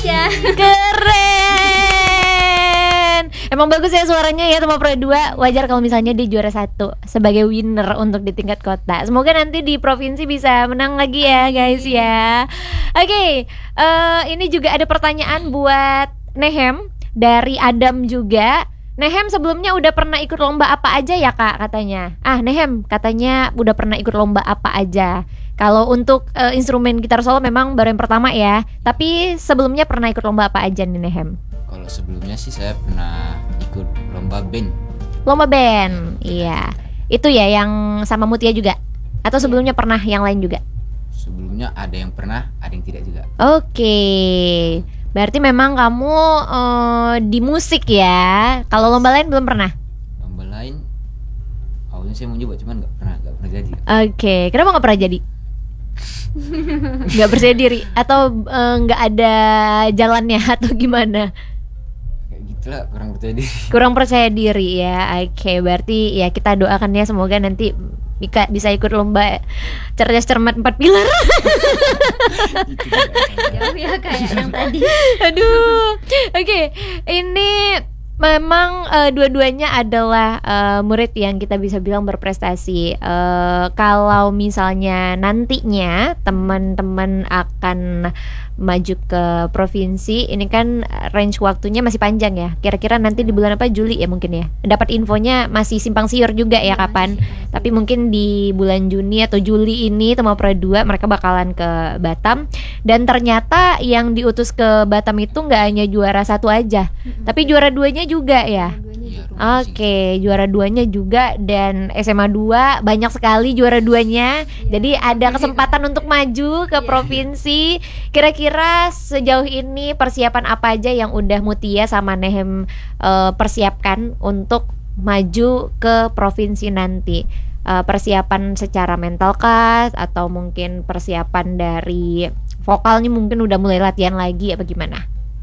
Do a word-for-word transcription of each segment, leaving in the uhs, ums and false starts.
Indonesia. Keren. Emang bagus ya suaranya ya Tuma Pro dua. Wajar kalau misalnya dia juara satu sebagai winner untuk di tingkat kota. Semoga nanti di provinsi bisa menang lagi ya guys ya. Oke, okay, uh, ini juga ada pertanyaan buat Nehem dari Adam juga. Nehem sebelumnya udah pernah ikut lomba apa aja ya kak katanya. Ah Nehem katanya udah pernah ikut lomba apa aja. Kalau untuk uh, instrumen gitar solo memang baru yang pertama ya. Tapi sebelumnya pernah ikut lomba apa aja nih Nehem? Kalau sebelumnya sih saya pernah ikut lomba band. Lomba band, iya. Itu ya yang sama Mutia juga? Atau sebelumnya pernah yang lain juga? Sebelumnya ada yang pernah, ada yang tidak juga. Oke, berarti memang kamu uh, di musik ya. Kalau lomba lain belum pernah? Lomba lain, awalnya saya mau coba cuman nggak pernah, nggak pernah jadi. Oke, kenapa nggak pernah jadi? Nggak percaya diri atau nggak uh, ada jalannya atau gimana? Kayak gitulah, kurang percaya diri. Kurang percaya diri ya. Oke, berarti ya kita doakan ya semoga nanti Mika bisa ikut lomba cerdas cermat empat pilar. Jauh ya kayak yang tadi. Aduh. Oke, okay. Ini memang uh, dua-duanya adalah uh, murid yang kita bisa bilang berprestasi. Uh, kalau misalnya nantinya teman-teman akan maju ke provinsi, ini kan range waktunya masih panjang ya. Kira-kira nanti di bulan apa? Juli ya mungkin ya. Dapat infonya masih simpang siur juga ya, ya kapan. Tapi mungkin di bulan Juni atau Juli ini Tuma Pro dua mereka bakalan ke Batam. Dan ternyata yang diutus ke Batam itu nggak hanya juara satu aja, mm-hmm. tapi juara duanya juga ya. Oke, okay, juara duanya juga dan S M A dua banyak sekali juara duanya. Yeah. Jadi ada kesempatan untuk maju ke yeah. provinsi. Kira-kira sejauh ini persiapan apa aja yang udah Mutia sama Nehem uh, persiapkan untuk maju ke provinsi nanti? Uh, persiapan secara mental kah atau mungkin persiapan dari vokalnya mungkin udah mulai latihan lagi apa gimana?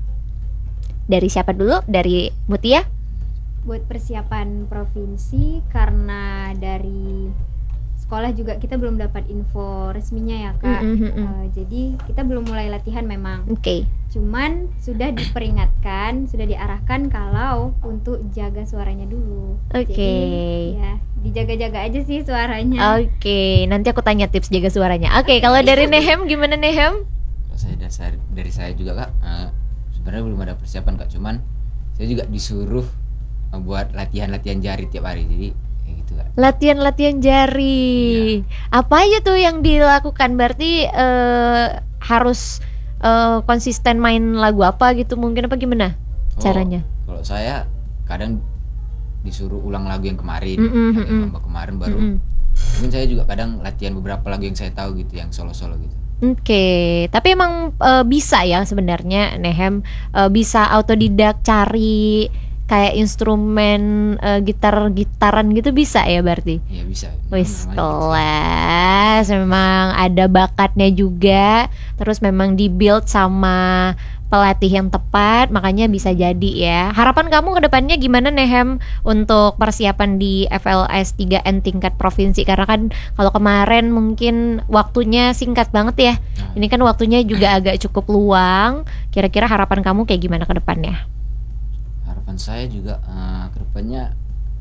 Dari siapa dulu? Dari Mutia? Buat persiapan provinsi karena dari sekolah juga kita belum dapat info resminya ya kak. Mm-hmm. Uh, jadi kita belum mulai latihan memang. Oke. Okay. Cuman sudah diperingatkan, sudah diarahkan kalau untuk jaga suaranya dulu. Oke. Okay. Ya dijaga-jaga aja sih suaranya. Oke. Okay. Nanti aku tanya tips jaga suaranya. Oke. Okay, kalau dari Nehem gimana Nehem? Kalau saya dasar dari saya juga kak, uh, sebenarnya belum ada persiapan kak. Cuman saya juga disuruh uh, buat latihan-latihan jari tiap hari. Jadi gitu kan. Latihan-latihan jari. Iya. Apa aja tuh yang dilakukan? Berarti uh, harus uh, konsisten main lagu apa gitu mungkin apa gimana oh, caranya? Kalau saya kadang disuruh ulang lagu yang kemarin, mm-hmm, yang mm-hmm. lomba kemarin baru. Mm-hmm. Mungkin saya juga kadang latihan beberapa lagu yang saya tahu gitu, yang solo-solo gitu. Oke, okay. Tapi emang uh, bisa ya sebenarnya Nehem uh, bisa autodidak cari kayak instrumen uh, gitar-gitaran gitu bisa ya berarti? Iya bisa. Wis kelas, memang ada bakatnya juga, terus memang di-build sama pelatih yang tepat, makanya bisa jadi ya. Harapan kamu ke depannya gimana Nehem untuk persiapan di F L S tiga N tingkat provinsi? Karena kan kalau kemarin mungkin waktunya singkat banget ya. Ini kan waktunya juga agak cukup luang. Kira-kira harapan kamu kayak gimana ke depannya? Harapan saya juga uh, ke depannya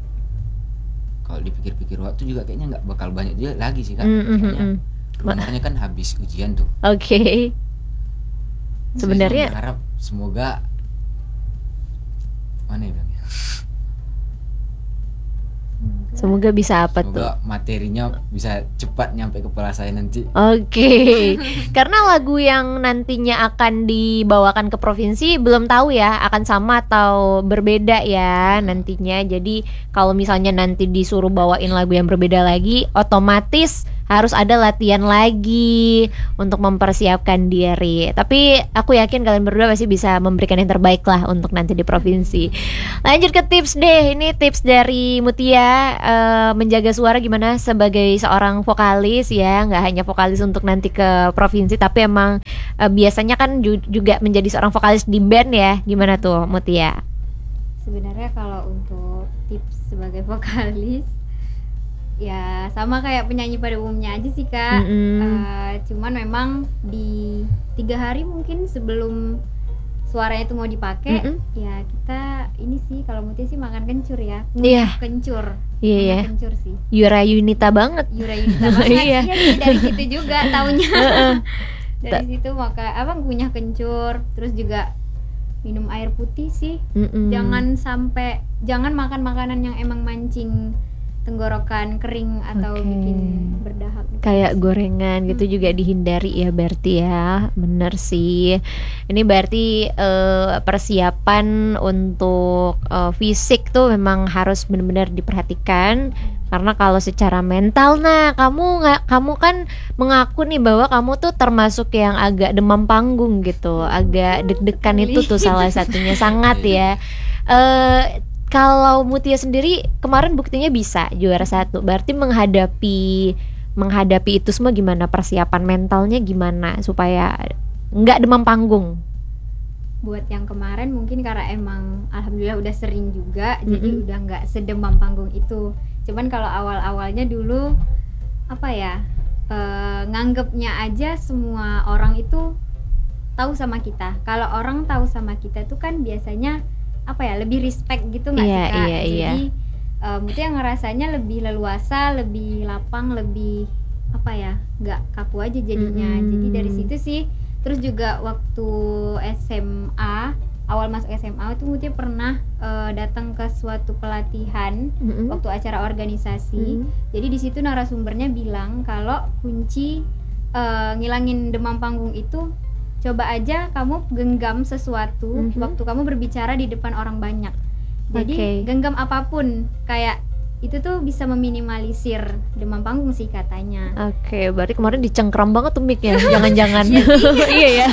kalau dipikir-pikir waktu juga kayaknya nggak bakal banyak juga lagi sih kan. Mm-hmm. Rumahnya kan habis ujian tuh. Oke. Okay. Sebenarnya saya berharap semoga mana ya bilangnya? Semoga bisa apa Semoga tuh? Semoga materinya bisa cepat nyampe kepala saya nanti. Oke. Okay. Karena lagu yang nantinya akan dibawakan ke provinsi belum tahu ya akan sama atau berbeda ya nantinya. Jadi kalau misalnya nanti disuruh bawain lagu yang berbeda lagi, otomatis harus ada latihan lagi untuk mempersiapkan diri. Tapi aku yakin kalian berdua pasti bisa memberikan yang terbaik lah untuk nanti di provinsi. Lanjut ke tips deh. Ini tips dari Mutia uh, menjaga suara gimana sebagai seorang vokalis ya. Nggak hanya vokalis untuk nanti ke provinsi, tapi emang uh, biasanya kan ju- juga menjadi seorang vokalis di band ya. Gimana tuh Mutia? Sebenarnya kalau untuk tips sebagai vokalis ya sama kayak penyanyi pada umumnya aja sih kak. Mm-hmm. Uh, cuman memang di tiga hari mungkin sebelum suaranya itu mau dipakai, Mm-mm. ya kita ini sih kalau Mutia sih makan kencur ya. Iya. Kencur. Iya, Ngunyah iya. kencur sih. Yura Yunita banget. Yura Yunita banget. Iya. Iya, jadi dari situ juga taunya. Heeh. Dari situ maka apa ngunyah kencur, terus juga minum air putih sih. Mm-mm. Jangan sampai jangan makan makanan yang emang mancing tenggorokan kering atau Oke. bikin berdahak gitu. Kayak gorengan gitu juga dihindari ya berarti ya. Bener sih. Ini berarti eh, persiapan untuk eh, fisik tuh memang harus benar-benar diperhatikan. Karena kalau secara mental, nah kamu nggak, kamu kan mengaku nih bahwa kamu tuh termasuk yang agak demam panggung gitu, agak deg-degan itu tuh salah satunya sangat ya. Eh kalau Mutia sendiri kemarin buktinya bisa juara satu, berarti menghadapi menghadapi itu semua gimana, persiapan mentalnya gimana supaya nggak demam panggung? Buat yang kemarin mungkin karena emang alhamdulillah udah sering juga, jadi Mm-mm. udah nggak sedemam panggung itu. Cuman kalau awal-awalnya dulu apa ya, eh, nganggepnya aja semua orang itu tahu sama kita. Kalau orang tahu sama kita tuh kan biasanya apa ya, lebih respect gitu nggak Iya, sih Kak? iya, iya. Jadi eh, Mutia ngerasanya lebih leluasa, lebih lapang, lebih apa ya, nggak kaku aja jadinya. Mm-mm. Jadi dari situ sih. Terus juga waktu S M A, awal masuk S M A itu Mutia pernah eh, datang ke suatu pelatihan Mm-mm. waktu acara organisasi. Mm. Jadi di situ narasumbernya bilang kalau kunci eh, ngilangin demam panggung itu coba aja kamu genggam sesuatu Mhm. waktu kamu berbicara di depan orang banyak. Jadi Oke. genggam apapun kayak itu tuh bisa meminimalisir demam panggung sih katanya. Oke, berarti kemarin dicengkram banget tuh mic-nya, jangan-jangan. Iya ya.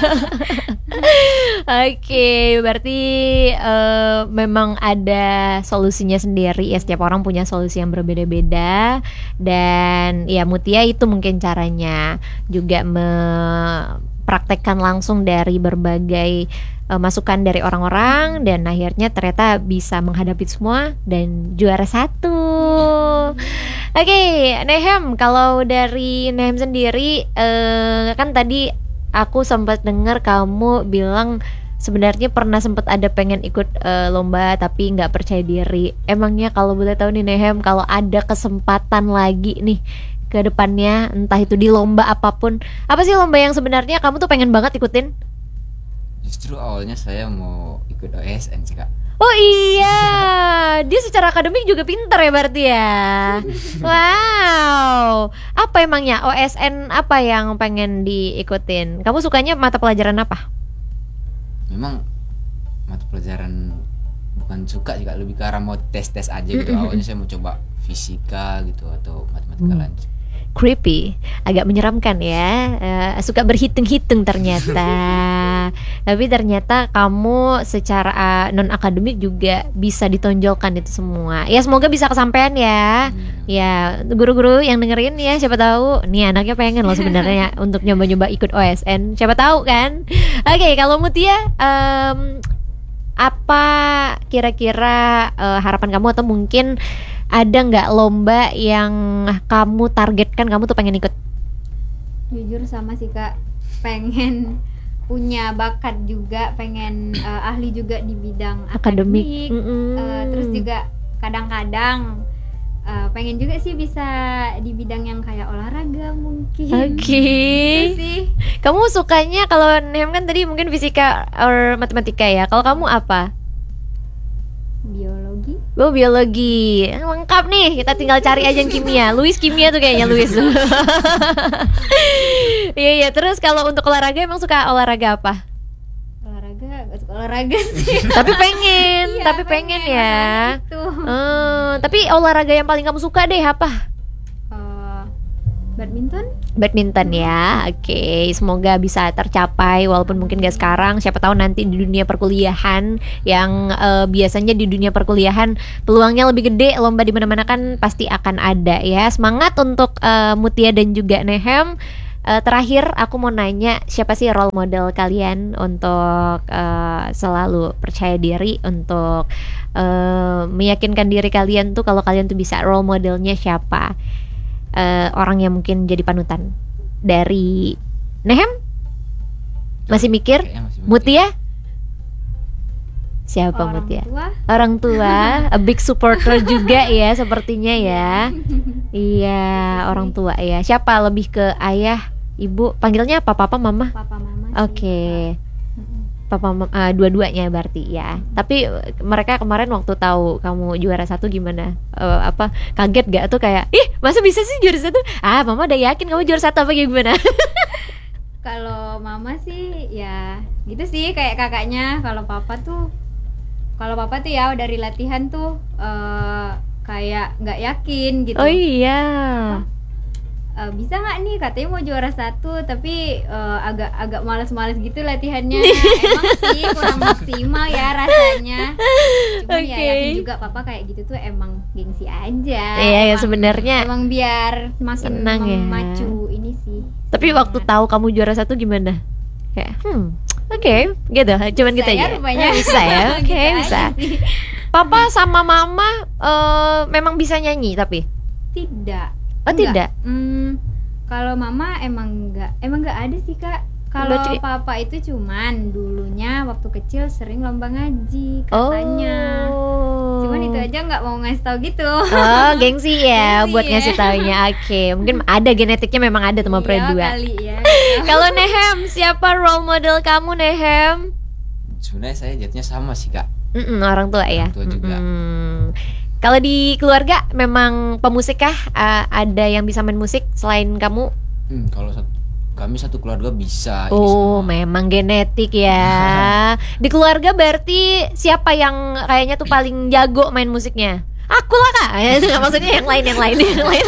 Oke, berarti eh, memang ada solusinya sendiri ya, setiap orang punya solusi yang berbeda-beda. Dan ya Mutia itu mungkin caranya juga mempraktekkan langsung dari berbagai eh, masukan dari orang-orang, dan akhirnya ternyata bisa menghadapi semua dan juara satu. Oke, Nehem, kalau dari Nehem sendiri eh, kan tadi aku sempat dengar kamu bilang sebenarnya pernah sempat ada pengen ikut eh, lomba tapi nggak percaya diri. Emangnya kalau boleh tahu nih Nehem, kalau ada kesempatan lagi nih ke depannya, entah itu di lomba apapun, apa sih lomba yang sebenarnya kamu tuh pengen banget ikutin? Justru awalnya saya mau ikut O S N sih Kak. Oh iya, dia secara akademik juga pinter ya berarti ya. Wow, apa emangnya O S N apa yang pengen diikutin? Kamu sukanya mata pelajaran apa? Memang mata pelajaran bukan suka sih Kak, lebih ke arah mau tes-tes aja gitu. Mm-mm. Awalnya saya mau coba fisika gitu atau matematika Hmm. lanjut. Creepy, agak menyeramkan ya. Eh, suka berhitung-hitung ternyata. Tapi ternyata kamu secara non akademik juga bisa ditonjolkan itu semua. Ya semoga bisa kesampaian ya. Hmm. Ya guru-guru yang dengerin ya, siapa tahu nih anaknya pengen loh sebenarnya untuk nyoba-nyoba ikut O S N. Siapa tahu kan. Oke, kalau Mutia, em, apa kira-kira eh, harapan kamu, atau mungkin ada nggak lomba yang kamu targetkan kamu tuh pengen ikut? Jujur sama sih Kak, pengen punya bakat juga, pengen eh, ahli juga di bidang Akademik. akademik. Mm-mm. Eh, terus juga kadang-kadang eh, pengen juga sih bisa di bidang yang kayak olahraga mungkin. Oke. Itu sih. Kamu sukanya, kalau Nehem kan tadi mungkin fisika or matematika ya. Kalau kamu apa? Biologi. Oh, biologi. Lengkap nih. Kita tinggal cari aja yang kimia. Luis kimia tuh kayaknya Luis. Iya iya. Terus kalau untuk olahraga emang suka olahraga apa? Olahraga, gak suka olahraga sih. Tapi pengen, Iya, tapi pengen, ya. masalahnya itu. Eh, tapi olahraga yang paling kamu suka deh apa? Eh, badminton. Badminton ya. Oke, semoga bisa tercapai walaupun mungkin gak sekarang. Siapa tahu nanti di dunia perkuliahan yang eh, biasanya di dunia perkuliahan peluangnya lebih gede, lomba di mana-mana kan pasti akan ada ya. Semangat untuk eh, Mutia dan juga Nehem. Eh, terakhir aku mau nanya, siapa sih role model kalian untuk eh, selalu percaya diri, untuk eh, meyakinkan diri kalian tuh kalau kalian tuh bisa, role modelnya siapa? Eh, orang yang mungkin jadi panutan dari Nehem? Masih mikir? Kayaknya masih mikir. Mutia? Siapa Orang Mutia? tua. Orang tua, a big supporter juga ya sepertinya ya. Iya, orang tua ya. Siapa lebih ke ayah, ibu? Panggilnya apa? Papa, mama? Papa mama sih. Oke. Mm-mm. Papa, mam- eh, dua-duanya berarti ya. Tapi eh, mereka kemarin waktu tahu kamu juara satu gimana? Eh, apa kaget gak tuh kayak, ih masa bisa sih juara satu? Ah, mama udah yakin kamu juara satu apa gimana? Kalau mama sih ya gitu sih kayak kakaknya. Kalau papa tuh kalau papa tuh ya dari latihan tuh eh, kayak nggak yakin gitu. Oh iya. Eh, bisa nggak nih katanya mau juara satu tapi eh, agak agak malas-malas gitu latihannya. Emang sih kurang maksimal ya rasanya. Cuman ya Oke. yakin juga papa kayak gitu tuh emang gengsi aja. Iya ya Emang- sebenarnya. Emang biar makin Senang ya. memacu ini sih. Tapi waktu tahu kamu juara satu gimana? Kayak, hmm, oke, gitu. Cuman gitu Bisa ya aja. rupanya. Eh, bisa ya, oke Gitu aja bisa. sih. Papa sama mama eh, memang bisa nyanyi tapi, Tidak. oh Enggak. tidak. Hmm, kalau mama emang enggak, emang enggak ada sih kak. Kalau Berarti- papa itu cuman dulunya waktu kecil sering lomba ngaji katanya. Oh. Cuman itu aja nggak mau ngasih tahu gitu. Oh, gengsi ya Gengsi buat ya. ngasih taunya. Oke, mungkin ada genetiknya memang ada teman Iya berdua. kali ya. Kalau Nehem, siapa role model kamu Nehem? Sebenarnya saya jatuhnya sama sih kak. Mm-mm, orang tua ya. Orang tua juga. Mm-mm. Kalau di keluarga memang pemusik kah? A- ada yang bisa main musik selain kamu? Hmm, kalau satu, kami satu keluarga bisa. ini Oh, semua. memang genetik ya. Di keluarga berarti siapa yang kayaknya tuh paling jago main musiknya? Aku lah kak. Itu nggak maksudnya yang lain, yang lain, yang lain.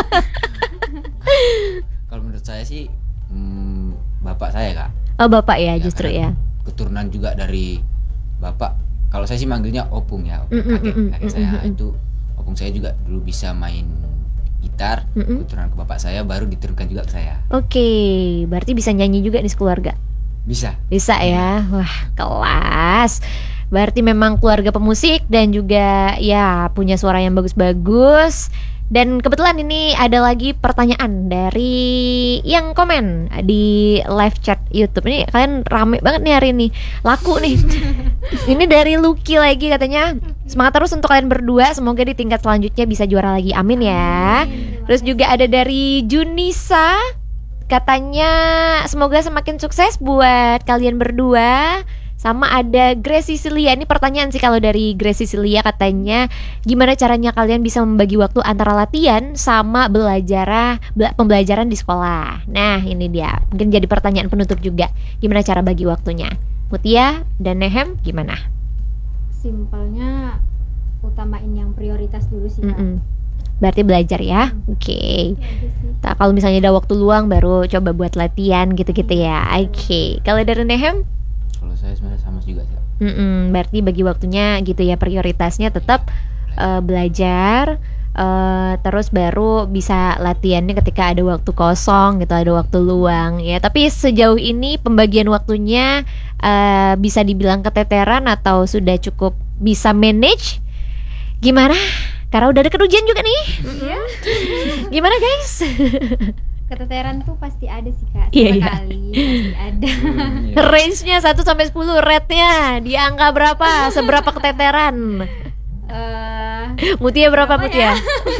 Kalau menurut saya sih hmm, bapak saya kak. Oh bapak ya, Ya, justru karena ya. Keturunan juga dari bapak. Kalau saya sih manggilnya opung ya, Mm, mm, kakek, mm, kakek mm, saya mm, mm. itu opung saya juga dulu bisa main gitar. Mm-mm. Keturunan ke bapak saya baru diturunkan juga ke saya. Oke, berarti bisa nyanyi juga di keluarga. Bisa. Bisa ya. Wah, kelas. Berarti memang keluarga pemusik dan juga ya punya suara yang bagus-bagus. Dan kebetulan ini ada lagi pertanyaan dari yang komen di live chat YouTube. Ini kalian rame banget nih hari ini. Laku nih. Ini dari Lucky lagi katanya. Semangat terus untuk kalian berdua. Semoga di tingkat selanjutnya bisa juara lagi. Amin ya. Amin. Terus juga ada dari Junisa. Katanya semoga semakin sukses buat kalian berdua. Sama ada Grace Cecilia. Ini pertanyaan sih kalau dari Grace Cecilia, katanya gimana caranya kalian bisa membagi waktu antara latihan sama belajar bela- pembelajaran di sekolah. Nah ini dia, mungkin jadi pertanyaan penutup juga. Gimana cara bagi waktunya? Mutia dan Nehem gimana? Simpelnya utamain yang prioritas dulu sih kak. Mm-mm. Berarti belajar ya. Oke. Itu aja sih. Nah, kalau misalnya ada waktu luang baru coba buat latihan gitu-gitu ya. Oke. Kalau dari Nehem? Kalau saya sebenarnya sama juga sih. Kak. Mm-mm, berarti bagi waktunya gitu ya, prioritasnya tetap eh, belajar, eh, terus baru bisa latihannya ketika ada waktu kosong gitu, ada waktu luang ya. Tapi sejauh ini pembagian waktunya eh, bisa dibilang keteteran atau sudah cukup bisa manage? Gimana? Karena udah ada ujian juga nih. Iya. Gimana guys? Keteteran tuh pasti ada sih kak. Iya, iya. Sekali pasti ada. Hmm, iya. Range-nya satu sampai sepuluh, rate-nya di angka berapa? Seberapa keteteran? Eh, Mutia berapa Berapa Mutia? ya?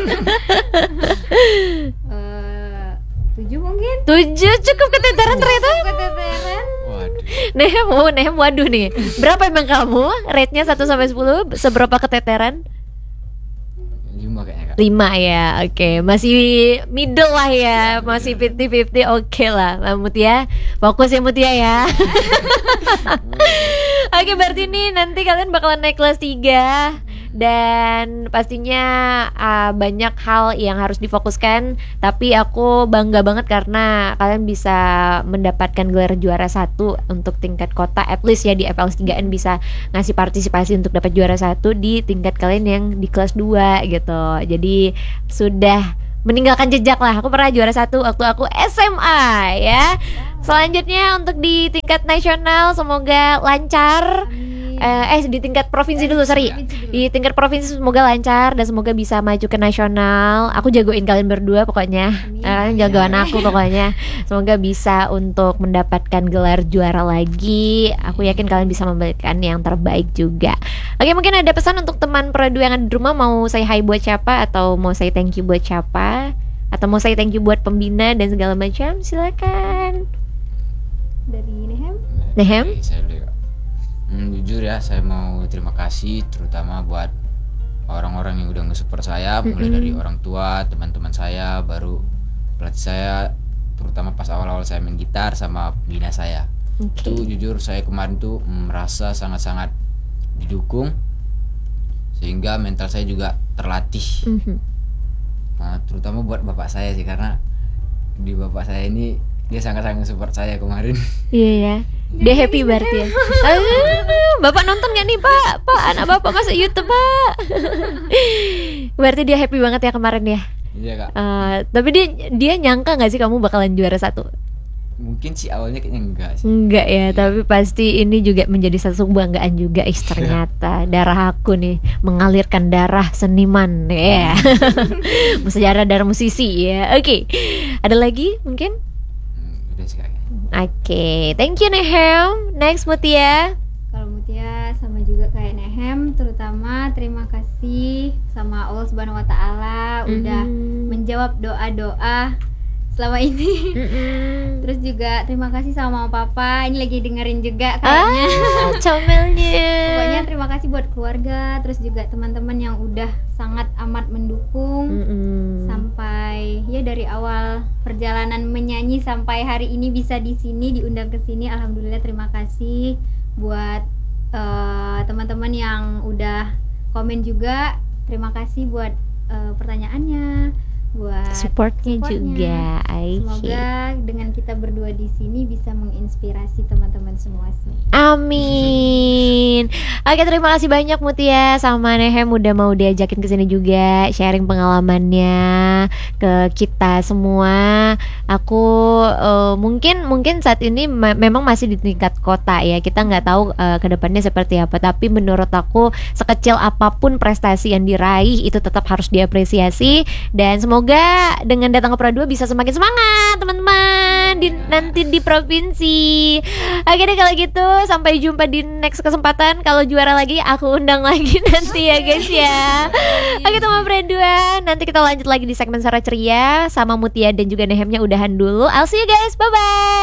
eh, tujuh mungkin. Tujuh cukup keteteran ternyata. Keteteran. Waduh. Nehem, oh, Nehem, waduh nih. Berapa emang kamu? Rate-nya satu sampai sepuluh, seberapa keteteran? Lima kayaknya kak. lima ya, oke. Masih middle lah ya, masih lima puluh lima puluh, oke lah. Nah, Mutia, fokus ya Mutia ya. Oke, berarti nih nanti kalian bakalan naik kelas tiga. Dan pastinya uh, banyak hal yang harus difokuskan. Tapi aku bangga banget karena kalian bisa mendapatkan gelar juara satu untuk tingkat kota. At least ya di F L S tiga N bisa ngasih partisipasi untuk dapat juara satu di tingkat kalian yang di kelas dua gitu. Jadi sudah meninggalkan jejak lah. Aku pernah juara satu waktu aku S M A ya. Selanjutnya untuk di tingkat nasional semoga lancar. Amin. eh, eh di tingkat provinsi dulu, sorry. Provinsi dulu. Di tingkat provinsi semoga lancar dan semoga bisa maju ke nasional. Aku jagoin kalian berdua pokoknya. Amin. Kalian jagoan aku pokoknya. Semoga bisa untuk mendapatkan gelar juara lagi. Aku yakin kalian bisa memberikan yang terbaik juga. Oke, mungkin ada pesan untuk teman Pro dua yang ada di rumah, mau say hi buat siapa atau mau say thank you buat siapa? Atau mau say thank you buat pembina dan segala macam? Silakan. Dari Nehem. Nehem? Dari saya dulu ya. Hmm, jujur ya, saya mau terima kasih terutama buat orang-orang yang udah nge-support saya, mulai Mm-mm. dari orang tua, teman-teman saya, baru pelatih saya, terutama pas awal-awal saya main gitar sama pembina saya. Itu Oke. jujur saya kemarin tuh merasa sangat-sangat didukung, sehingga mental saya juga terlatih. Mhm. Nah, terutama buat bapak saya sih, karena di bapak saya ini dia sangat-sangat support saya kemarin. Iya ya. Dia happy berarti ya. Aduh, Bapak nonton gak nih Pak? Pak, anak Bapak masuk YouTube Pak. Berarti dia happy banget ya kemarin ya. Iya kak. Eh, tapi dia dia nyangka gak sih kamu bakalan juara satu? Mungkin sih awalnya kayaknya enggak sih. Enggak ya, Iya. tapi pasti ini juga menjadi satu kebanggaan juga. Ih, ternyata darah aku nih mengalirkan darah seniman ya. Sejarah darah musisi ya. Oke. Ada lagi mungkin? Hmm, udah sih kak. Oke, thank you Nehem. Next Mutia. Kalau Mutia sama juga kayak Nehem, terutama terima kasih sama Allah Subhanahu Wa Taala udah Mhm. menjawab doa-doa selama ini. Mm-mm. Terus juga terima kasih sama mama papa, ini lagi dengerin juga kayaknya. Ah, comelnya. Pokoknya terima kasih buat keluarga, terus juga teman-teman yang udah sangat amat mendukung Mm-mm. sampai ya dari awal perjalanan menyanyi sampai hari ini bisa di sini diundang ke sini. Alhamdulillah, terima kasih buat eh, teman-teman yang udah komen juga. Terima kasih buat eh, pertanyaannya, buat Supportnya supportnya. juga. Oke. Semoga dengan kita berdua di sini bisa menginspirasi teman-teman semua sih. Amin. Oke, terima kasih banyak Mutia sama Nehem udah mau diajakin ke sini juga sharing pengalamannya ke kita semua. Aku eh, mungkin mungkin saat ini me- memang masih di tingkat kota ya. Kita nggak tahu eh, ke depannya seperti apa. Tapi menurut aku sekecil apapun prestasi yang diraih itu tetap harus diapresiasi, dan semoga dengan datang ke Pro dua bisa semakin semangat teman-teman di, nanti di provinsi. Oke deh kalau gitu, sampai jumpa di next kesempatan. Kalau juara lagi aku undang lagi nanti ya guys ya. Oke teman Pro dua, nanti kita lanjut lagi di segmen Suara Ceria sama Mutia dan juga Nehemnya udahan dulu. I'll see you guys, bye bye.